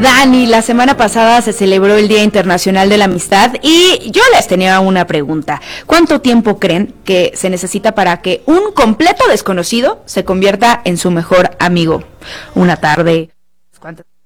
Dani, la semana pasada se celebró el Día Internacional de la Amistad y yo les tenía una pregunta. ¿Cuánto tiempo creen que se necesita para que un completo desconocido se convierta en su mejor amigo? ¿Una tarde? ¿Cuánto?